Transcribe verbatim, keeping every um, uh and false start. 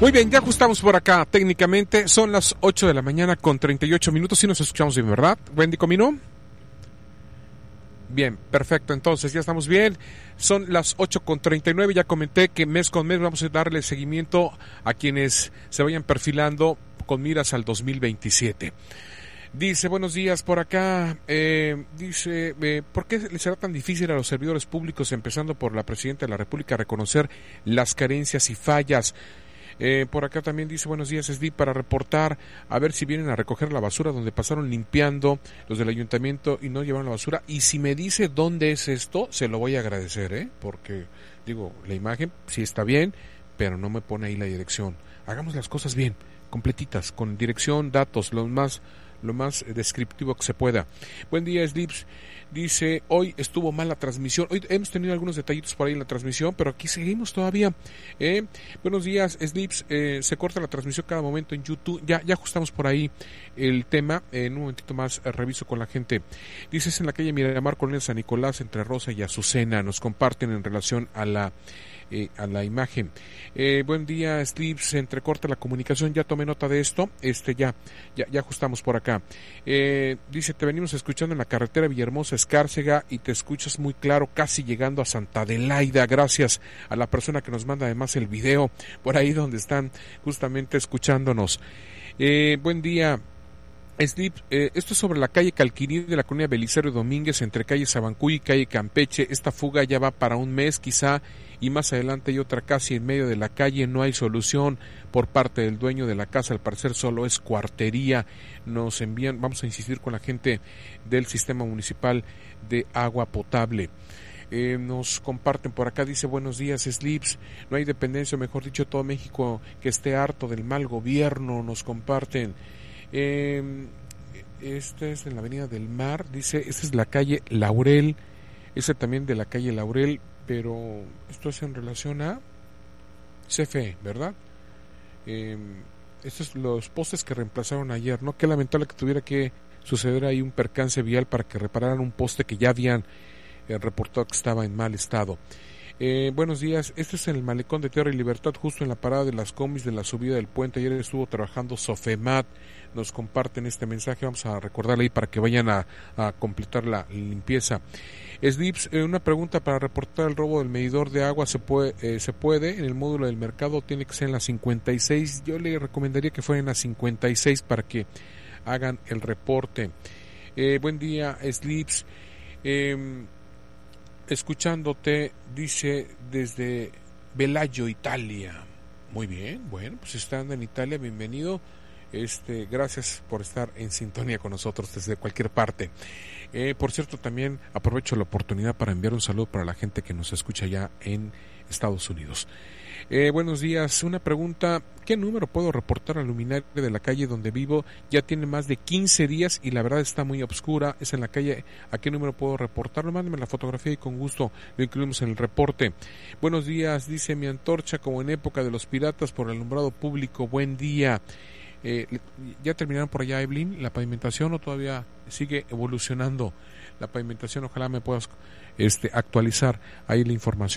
Muy bien, ya ajustamos por acá técnicamente. Son las ocho de la mañana con treinta y ocho minutos y nos escuchamos bien, ¿verdad? Wendy Comino. Bien, perfecto, entonces ya estamos bien. Son las ocho con treinta y nueve. Ya comenté que mes con mes vamos a darle seguimiento a quienes se vayan perfilando con miras al dos mil veintisiete. Dice, buenos días por acá, eh, dice, eh, ¿por qué le será tan difícil a los servidores públicos, empezando por la Presidenta de la República, reconocer las carencias y fallas? Eh, por acá también dice, buenos días, S D, para reportar, a ver si vienen a recoger la basura donde pasaron limpiando los del ayuntamiento y no llevaron la basura. Y si me dice dónde es esto, se lo voy a agradecer, ¿eh? Porque, digo, la imagen sí está bien, pero no me pone ahí la dirección. Hagamos las cosas bien, completitas, con dirección, datos, lo más... lo más descriptivo que se pueda. Buen día, Slips. Dice, hoy estuvo mal la transmisión. Hoy hemos tenido algunos detallitos por ahí en la transmisión, pero aquí seguimos todavía. ¿eh? Buenos días, Slips. Eh, se corta la transmisión cada momento en YouTube. Ya, ya ajustamos por ahí el tema. En un momentito más eh, reviso con la gente. Dice, es en la calle Miramar, Colonia San Nicolás, entre Rosa y Azucena. Nos comparten en relación a la Eh, a la imagen. Eh, buen día, Steve, se entrecorta la comunicación, ya tomé nota de esto, este ya, ya, ya ajustamos por acá. Eh, dice, te venimos escuchando en la carretera Villahermosa Escárcega y te escuchas muy claro, casi llegando a Santa Adelaida. Gracias a la persona que nos manda además el video, por ahí donde están justamente escuchándonos. Eh, buen día. Steve, eh, esto es sobre la calle Calquiní de la colonia Belisario Domínguez, entre calle Sabancuy y calle Campeche. Esta fuga ya va para un mes quizá, y más adelante hay otra casi en medio de la calle. No hay solución por parte del dueño de la casa, al parecer solo es cuartería. Nos envían, vamos a insistir con la gente del sistema municipal de agua potable. Eh, nos comparten por acá, dice, buenos días, Slips, no hay dependencia, mejor dicho, todo México que esté harto del mal gobierno. Nos comparten. Eh, esta es en la Avenida del Mar, dice, esta es la calle Laurel, esta también de la calle Laurel, pero esto es en relación a C F E, ¿verdad? Eh, estos son los postes que reemplazaron ayer, ¿no? Qué lamentable que tuviera que suceder ahí un percance vial para que repararan un poste que ya habían eh, reportado que estaba en mal estado. Eh, buenos días, este es en el Malecón de Tierra y Libertad, justo en la parada de las combis de la subida del puente. Ayer estuvo trabajando Sofemat, nos comparten este mensaje, vamos a recordarle ahí para que vayan a, a completar la limpieza. Slips, eh, una pregunta para reportar el robo del medidor de agua, ¿se puede, eh, ¿se puede en el módulo del mercado? Tiene que ser en la cincuenta y seis, yo le recomendaría que fuera en la cincuenta y seis para que hagan el reporte. Eh, buen día, Slips, eh, escuchándote, dice, desde Bellagio, Italia. Muy bien, bueno, pues estando en Italia, bienvenido. Este, gracias por estar en sintonía con nosotros desde cualquier parte. Eh, por cierto, también aprovecho la oportunidad para enviar un saludo para la gente que nos escucha ya en Estados Unidos. Eh, buenos días, una pregunta, ¿qué número puedo reportar al luminaria de la calle donde vivo? Ya tiene más de quince días y la verdad está muy oscura, es en la calle, ¿a qué número puedo reportarlo? Mándeme la fotografía y con gusto lo incluimos en el reporte. Buenos días, dice, mi antorcha como en época de los piratas por el alumbrado público. Buen día. Eh, ¿Ya terminaron por allá, Evelyn, la pavimentación o todavía sigue evolucionando la pavimentación? Ojalá me puedas este, actualizar ahí la información.